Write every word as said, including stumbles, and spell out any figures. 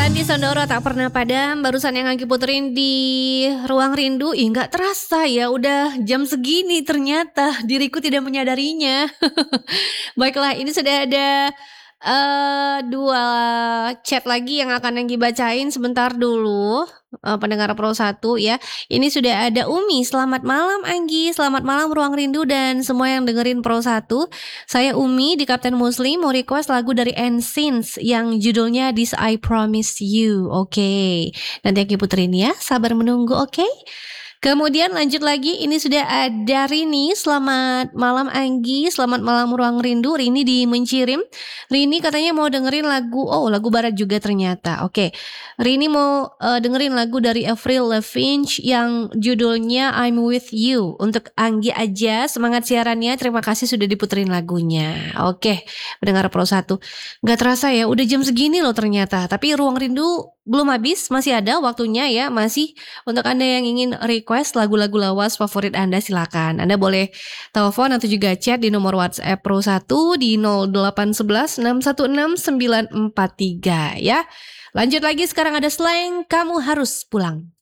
Sandi Sandoro tak pernah padam. Barusan yang Anggi puterin di Ruang Rindu. Ih gak terasa ya, udah jam segini ternyata. Diriku tidak menyadarinya. Baiklah, ini sudah ada uh, dua chat lagi yang akan Anggi bacain. Sebentar dulu, uh, pendengar Pro satu ya. Ini sudah ada Umi. Selamat malam Anggi, selamat malam Ruang Rindu dan semua yang dengerin Pro satu. Saya Umi di Kapten Muslim mau request lagu dari N Sync yang judulnya This I Promise You. Oke, okay. Nanti Anggi puterin ya. Sabar menunggu, oke? Okay? Kemudian lanjut lagi, ini sudah ada Rini. Selamat malam Anggi, selamat malam Ruang Rindu. Rini di Mencirim. Rini katanya mau dengerin lagu, oh lagu barat juga ternyata. Oke, Rini mau uh, dengerin lagu dari Avril Lavigne yang judulnya I'm With You. Untuk Anggi aja, semangat siarannya. Terima kasih sudah diputerin lagunya. Oke, pendengar Pro satu. Gak terasa ya, udah jam segini loh ternyata. Tapi Ruang Rindu belum habis, masih ada waktunya ya. Masih untuk Anda yang ingin request lagu-lagu lawas favorit Anda, silakan. Anda boleh telepon atau juga chat di nomor WhatsApp Pro satu di nol delapan satu satu enam satu enam sembilan empat tiga ya. Lanjut lagi, sekarang ada Slang Kamu Harus Pulang.